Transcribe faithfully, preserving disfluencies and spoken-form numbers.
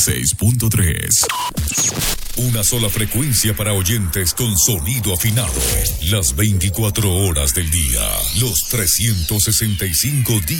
seis punto tres. Una sola frecuencia para oyentes con sonido afinado. Las veinticuatro horas del día, los trescientos sesenta y cinco días